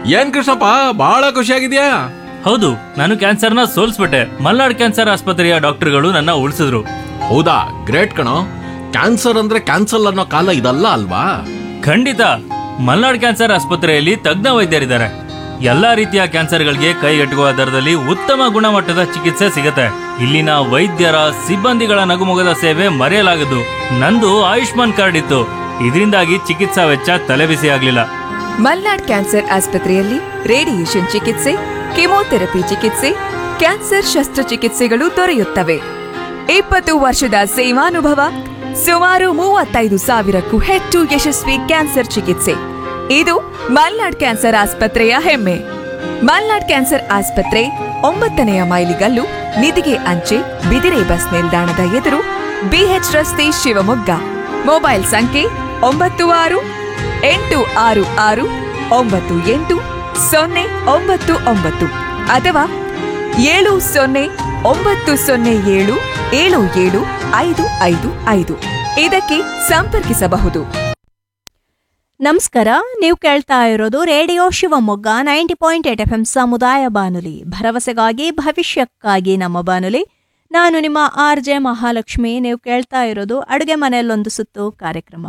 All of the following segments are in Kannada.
ಏನ್ ಕೃಷ್ಣಪ್ಪ ಬಹಳ ಖುಷಿಯಾಗಿದ್ಯಾ? ಹೌದು, ನಾನು ಕ್ಯಾನ್ಸರ್ನ ಸೋಲ್ಸ್ಬಿಟ್ಟೆ. ಮಲ್ನಾಡ್ ಕ್ಯಾನ್ಸರ್ ಆಸ್ಪತ್ರೆಯ ಡಾಕ್ಟರ್ಗಳು ನನ್ನ ಉಳಿಸಿದ್ರು. ಹೌದಾ, ಗ್ರೇಟ್ ಕಣೋ. ಕ್ಯಾನ್ಸರ್ ಅಂದ್ರೆ ಕ್ಯಾನ್ಸಲ್ ಅನ್ನೋ ಕಾಲ ಇದಲ್ಲ ಅಲ್ವಾ? ಖಂಡಿತ. ಮಲ್ನಾಡ್ ಕ್ಯಾನ್ಸರ್ ಆಸ್ಪತ್ರೆಯಲ್ಲಿ ತಜ್ಞ ವೈದ್ಯರಿದ್ದಾರೆ. ಎಲ್ಲಾ ರೀತಿಯ ಕ್ಯಾನ್ಸರ್ಗಳಿಗೆ ಕೈಗೆಟುಕುವ ದರದಲ್ಲಿ ಉತ್ತಮ ಗುಣಮಟ್ಟದ ಚಿಕಿತ್ಸೆ ಸಿಗತ್ತೆ. ಇಲ್ಲಿನ ವೈದ್ಯರ ಸಿಬ್ಬಂದಿಗಳ ನಗುಮೊಗದ ಸೇವೆ ಮರೆಯಲಾಗದು. ನಂದು ಆಯುಷ್ಮಾನ್ ಕಾರ್ಡ್ ಇತ್ತು, ಇದರಿಂದಾಗಿ ಚಿಕಿತ್ಸಾ ವೆಚ್ಚ ತಲೆಬಿಸಿ ಆಗ್ಲಿಲ್ಲ. ಮಲ್ನಾಡ್ ಕ್ಯಾನ್ಸರ್ ಆಸ್ಪತ್ರೆಯಲ್ಲಿ ರೇಡಿಯೇಷನ್ ಚಿಕಿತ್ಸೆ, ಕೆಮೊಥೆರಪಿ ಚಿಕಿತ್ಸೆ, ಕ್ಯಾನ್ಸರ್ ಶಸ್ತ್ರಚಿಕಿತ್ಸೆಗಳು ದೊರೆಯುತ್ತವೆ. 20 ವರ್ಷದ ಸೇವಾನುಭವ, ಸುಮಾರು 35,000ಕ್ಕೂ ಹೆಚ್ಚು ಯಶಸ್ವಿ ಕ್ಯಾನ್ಸರ್ ಚಿಕಿತ್ಸೆ. ಇದು ಮಲ್ನಾಡ್ ಕ್ಯಾನ್ಸರ್ ಆಸ್ಪತ್ರೆಯ ಹೆಮ್ಮೆ. ಮಲ್ನಾಡ್ ಕ್ಯಾನ್ಸರ್ ಆಸ್ಪತ್ರೆ 9ನೇ ಮೈಲಿಗಲ್ಲು, ನಿಧಿಗೆ ಅಂಚೆ, ಬಿದಿರೆ ಬಸ್ ನಿಲ್ದಾಣದ ಎದುರು, ಬಿಎಚ್ ರಸ್ತೆ, ಶಿವಮೊಗ್ಗ. ಮೊಬೈಲ್ ಸಂಖ್ಯೆ 9686980099 ಅಥವಾ 7090077755 ಇದಕ್ಕೆ ಸಂಪರ್ಕಿಸಬಹುದು. ನಮಸ್ಕಾರ, ನೀವು ಕೇಳ್ತಾ ಇರೋದು ರೇಡಿಯೋ ಶಿವಮೊಗ್ಗ 90.8 FM ಸಮುದಾಯ ಬಾನುಲಿ, ಭರವಸೆಗಾಗಿ ಭವಿಷ್ಯಕ್ಕಾಗಿ ನಮ್ಮ ಬಾನುಲಿ. ನಾನು ನಿಮ್ಮ RJ ಮಹಾಲಕ್ಷ್ಮಿ. ನೀವು ಕೇಳ್ತಾ ಇರೋದು ಅಡುಗೆ ಮನೆಯಲ್ಲೊಂದು ಸುತ್ತು ಕಾರ್ಯಕ್ರಮ.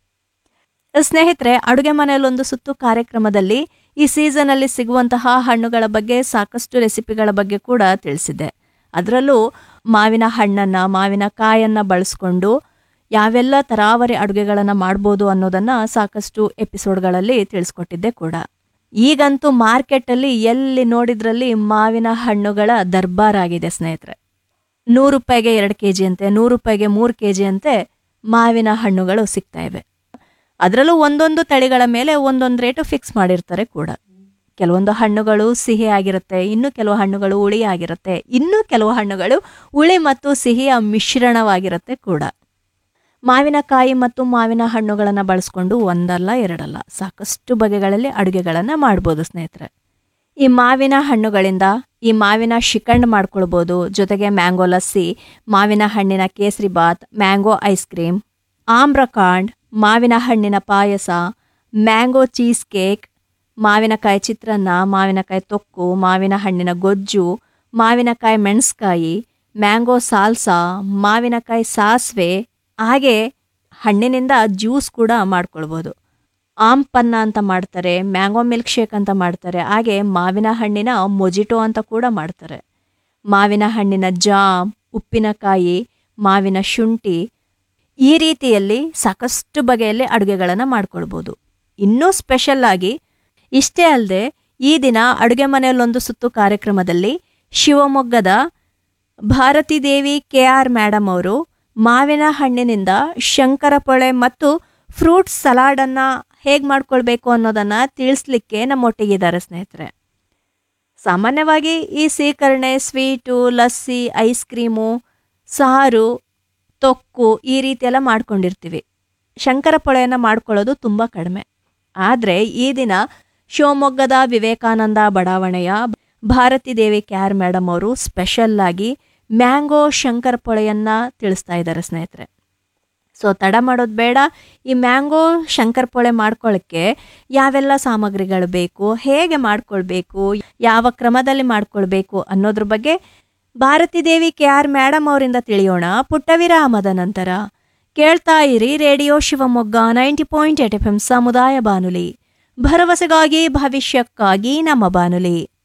ಸ್ನೇಹಿತರೆ, ಅಡುಗೆ ಮನೆಯಲ್ಲೊಂದು ಸುತ್ತು ಕಾರ್ಯಕ್ರಮದಲ್ಲಿ ಈ ಸೀಸನಲ್ಲಿ ಸಿಗುವಂತಹ ಹಣ್ಣುಗಳ ಬಗ್ಗೆ ಸಾಕಷ್ಟು ರೆಸಿಪಿಗಳ ಬಗ್ಗೆ ಕೂಡ ತಿಳಿಸಿದ್ದೆ. ಅದರಲ್ಲೂ ಮಾವಿನ ಹಣ್ಣನ್ನು, ಮಾವಿನಕಾಯನ್ನು ಬಳಸ್ಕೊಂಡು ಯಾವೆಲ್ಲ ತರಾವರಿ ಅಡುಗೆಗಳನ್ನು ಮಾಡ್ಬೋದು ಅನ್ನೋದನ್ನು ಸಾಕಷ್ಟು ಎಪಿಸೋಡ್ಗಳಲ್ಲಿ ತಿಳಿಸ್ಕೊಟ್ಟಿದ್ದೆ ಕೂಡ. ಈಗಂತೂ ಮಾರ್ಕೆಟಲ್ಲಿ ಎಲ್ಲಿ ನೋಡಿದ್ರಲ್ಲಿ ಮಾವಿನ ಹಣ್ಣುಗಳ ದರ್ಬಾರಾಗಿದೆ ಸ್ನೇಹಿತರೆ. 100 ರೂಪಾಯಿಗೆ 2 kg ಅಂತೆ, 100 ರೂಪಾಯಿಗೆ 3 kg ಅಂತೆ ಮಾವಿನ ಹಣ್ಣುಗಳು ಸಿಗ್ತಾ ಇವೆ. ಅದರಲ್ಲೂ ಒಂದೊಂದು ತಳಿಗಳ ಮೇಲೆ ಒಂದೊಂದು ರೇಟು ಫಿಕ್ಸ್ ಮಾಡಿರ್ತಾರೆ ಕೂಡ. ಕೆಲವೊಂದು ಹಣ್ಣುಗಳು ಸಿಹಿ ಆಗಿರುತ್ತೆ, ಇನ್ನು ಕೆಲವು ಹಣ್ಣುಗಳು ಹುಳಿ ಆಗಿರುತ್ತೆ, ಇನ್ನು ಕೆಲವು ಹಣ್ಣುಗಳು ಹುಳಿ ಮತ್ತು ಸಿಹಿಯ ಮಿಶ್ರಣವಾಗಿರುತ್ತೆ ಕೂಡ. ಮಾವಿನಕಾಯಿ ಮತ್ತು ಮಾವಿನ ಹಣ್ಣುಗಳನ್ನು ಬಳಸ್ಕೊಂಡು ಒಂದಲ್ಲ ಎರಡಲ್ಲ ಸಾಕಷ್ಟು ಬಗೆಗಳಲ್ಲಿ ಅಡುಗೆಗಳನ್ನು ಮಾಡ್ಬೋದು ಸ್ನೇಹಿತರೆ. ಈ ಮಾವಿನ ಹಣ್ಣುಗಳಿಂದ ಈ ಮಾವಿನ ಶಿಕಂಡ್ ಮಾಡ್ಕೊಳ್ಬೋದು, ಜೊತೆಗೆ ಮ್ಯಾಂಗೋ ಲಸ್ಸಿ, ಮಾವಿನ ಹಣ್ಣಿನ kesari bath, mango ice cream, ಆಮ್ರಕಾಂಡ್, ಮಾವಿನ ಹಣ್ಣಿನ ಪಾಯಸ, ಮ್ಯಾಂಗೋ ಚೀಸ್ ಕೇಕ್, ಮಾವಿನಕಾಯಿ ಚಿತ್ರಾನ್ನ, ಮಾವಿನಕಾಯಿ ತೊಕ್ಕು, ಮಾವಿನ ಹಣ್ಣಿನ ಗೊಜ್ಜು, ಮಾವಿನಕಾಯಿ ಮೆಣಸ್ಕಾಯಿ, ಮ್ಯಾಂಗೋ ಸಾಲ್ಸಾ, ಮಾವಿನಕಾಯಿ ಸಾಸಿವೆ, ಹಾಗೆ ಹಣ್ಣಿನಿಂದ ಜ್ಯೂಸ್ ಕೂಡ ಮಾಡ್ಕೊಳ್ಬೋದು. ಆಂಪನ್ನ ಅಂತ ಮಾಡ್ತಾರೆ, ಮ್ಯಾಂಗೋ ಮಿಲ್ಕ್ ಶೇಕ್ ಅಂತ ಮಾಡ್ತಾರೆ, ಹಾಗೆ ಮಾವಿನ ಹಣ್ಣಿನ ಮೊಜಿಟೋ ಅಂತ ಕೂಡ ಮಾಡ್ತಾರೆ. ಮಾವಿನ ಹಣ್ಣಿನ ಜಾಮ್, ಉಪ್ಪಿನಕಾಯಿ, ಮಾವಿನ ಶುಂಠಿ, ಈ ರೀತಿಯಲ್ಲಿ ಸಾಕಷ್ಟು ಬಗೆಯಲ್ಲಿ ಅಡುಗೆಗಳನ್ನು ಮಾಡ್ಕೊಳ್ಬೋದು. ಇನ್ನೂ ಸ್ಪೆಷಲ್ಲಾಗಿ ಇಷ್ಟೇ ಅಲ್ಲದೆ ಈ ದಿನ ಅಡುಗೆ ಮನೆಯಲ್ಲೊಂದು ಸುತ್ತು ಕಾರ್ಯಕ್ರಮದಲ್ಲಿ ಶಿವಮೊಗ್ಗದ ಭಾರತಿ ದೇವಿ KR ಮೇಡಮ್ ಅವರು ಮಾವಿನ ಹಣ್ಣಿನಿಂದ ಶಂಕರಪೊಳೆ ಮತ್ತು ಫ್ರೂಟ್ ಸಲಾಡನ್ನು ಹೇಗೆ ಮಾಡ್ಕೊಳ್ಬೇಕು ಅನ್ನೋದನ್ನು ತಿಳಿಸ್ಲಿಕ್ಕೆ ನಮ್ಮೊಟ್ಟಿಗಿದ್ದಾರೆ ಸ್ನೇಹಿತರೆ. ಸಾಮಾನ್ಯವಾಗಿ ಈ ಸೀಕರಣೆ, ಸ್ವೀಟು, ಲಸ್ಸಿ, ಐಸ್ ಕ್ರೀಮು, ಸಾರು, ತೊಕ್ಕು ಈ ರೀತಿಯೆಲ್ಲ ಮಾಡ್ಕೊಂಡಿರ್ತೀವಿ. ಶಂಕರಪೊಳೆಯನ್ನು ಮಾಡ್ಕೊಳ್ಳೋದು ತುಂಬ ಕಡಿಮೆ. ಆದರೆ ಈ ದಿನ ಶಿವಮೊಗ್ಗದ ವಿವೇಕಾನಂದ ಬಡಾವಣೆಯ ಭಾರತಿ ದೇವಿ KR ಮೇಡಮ್ ಅವರು ಸ್ಪೆಷಲ್ಲಾಗಿ ಮ್ಯಾಂಗೋ ಶಂಕರಪೊಳೆಯನ್ನು ತಿಳಿಸ್ತಾ ಇದ್ದಾರೆ ಸ್ನೇಹಿತರೆ. ಸೊ ತಡ ಮಾಡೋದು ಬೇಡ. ಈ ಮ್ಯಾಂಗೋ ಶಂಕರಪೊಳೆ ಮಾಡ್ಕೊಳ್ಳೋಕ್ಕೆ ಯಾವೆಲ್ಲ ಸಾಮಗ್ರಿಗಳು ಬೇಕು, ಹೇಗೆ ಮಾಡ್ಕೊಳ್ಬೇಕು, ಯಾವ ಕ್ರಮದಲ್ಲಿ ಮಾಡ್ಕೊಳ್ಬೇಕು ಅನ್ನೋದ್ರ ಬಗ್ಗೆ ಭಾರತಿ ದೇವಿ KR ಮೇಡಮ್ ಅವರಿಂದ ತಿಳಿಯೋಣ ಪುಟ್ಟ ವಿರಾಮದ ನಂತರ. ಕೇಳ್ತಾ ಇರಿ ರೇಡಿಯೋ ಶಿವಮೊಗ್ಗ 90.8 FM ಸಮುದಾಯ ಬಾನುಲಿ, ಭರವಸೆಗಾಗಿ ಭವಿಷ್ಯಕ್ಕಾಗಿ ನಮ್ಮ ಬಾನುಲಿ.